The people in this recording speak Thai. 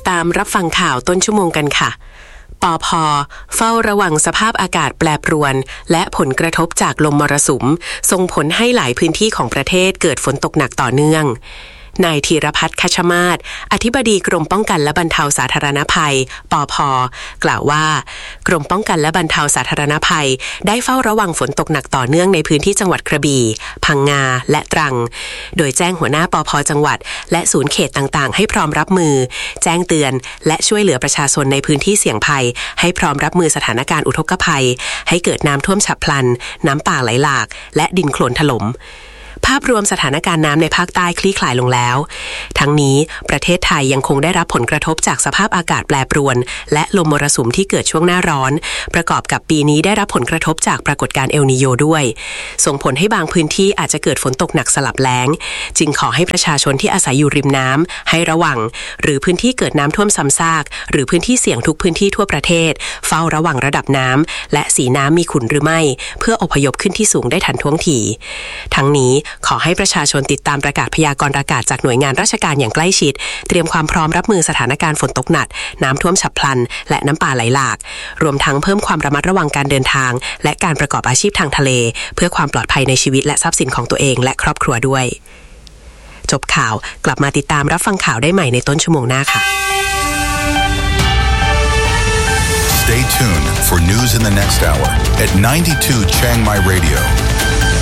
ตามรับฟังข่าวต้นชั่วโมงกันค่ะปภ.เฝ้าระวังสภาพอากาศแปรปรวนและผลกระทบจากลมมรสุมส่งผลให้หลายพื้นที่ของประเทศเกิดฝนตกหนักต่อเนื่องนายธีรพัฒน์คัชมาศอธิบดีกรมป้องกันและบรรเทาสาธารณภัยปภ.กล่าวว่ากรมป้องกันและบรรเทาสาธารณภัยได้เฝ้าระวังฝนตกหนักต่อเนื่องในพื้นที่จังหวัดกระบี่พังงาและตรังโดยแจ้งหัวหน้าปภ.จังหวัดและศูนย์เขตต่างๆให้พร้อมรับมือแจ้งเตือนและช่วยเหลือประชาชนในพื้นที่เสี่ยงภัยให้พร้อมรับมือสถานการณ์อุทกภัยให้เกิดน้ำท่วมฉับพลันน้ำป่าไหลหลากและดินโคลนถล่มภาพรวมสถานการณ์น้ำในภาคใต้คลี่คลายลงแล้วทั้งนี้ประเทศไทยยังคงได้รับผลกระทบจากสภาพอากาศแปรปรวนและลมมรสุมที่เกิดช่วงหน้าร้อนประกอบกับปีนี้ได้รับผลกระทบจากปรากฏการณ์เอลนีโญด้วยส่งผลให้บางพื้นที่อาจจะเกิดฝนตกหนักสลับแล้งจึงขอให้ประชาชนที่อาศัยอยู่ริมน้ำให้ระวังหรือพื้นที่เกิดน้ำท่วมซ้ำซากหรือพื้นที่เสี่ยงทุกพื้นที่ทั่วประเทศเฝ้าระวังระดับน้ำและสีน้ำมีขุ่นหรือไม่เพื่ออพยพขึ้นที่สูงได้ทันท่วงทีทั้งนี้ขอให้ประชาชนติดตามประกาศพยากรณ์อากาศจากหน่วยงานราชการอย่างใกล้ชิดเตรียมความพร้อมรับมือสถานการณ์ฝนตกหนักน้ำท่วมฉับพลันและน้ำป่าไหลหลากรวมทั้งเพิ่มความระมัดระวังการเดินทางและการประกอบอาชีพทางทะเลเพื่อความปลอดภัยในชีวิตและทรัพย์สินของตัวเองและครอบครัวด้วยจบข่าวกลับมาติดตามรับฟังข่าวได้ใหม่ในต้นชั่วโมงหน้าค่ะ Stay tuned for news in the next hour at 92 Chiang Mai Radio